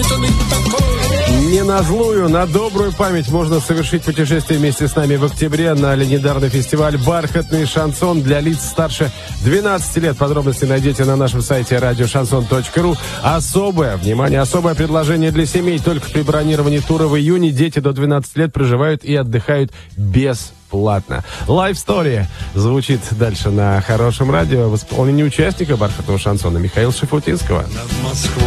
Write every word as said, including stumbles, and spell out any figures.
Не на злую, на добрую память можно совершить путешествие вместе с нами в октябре на легендарный фестиваль «Бархатный шансон» для лиц старше двенадцати лет. Подробности найдете на нашем сайте радио шансон точка ру. Особое, внимание, особое предложение для семей. Только при бронировании тура в июне дети до двенадцати лет проживают и отдыхают бесплатно. Life Story звучит дальше на хорошем радио в исполнении участника «Бархатного шансона» Михаила Шафутинского. Над Москвой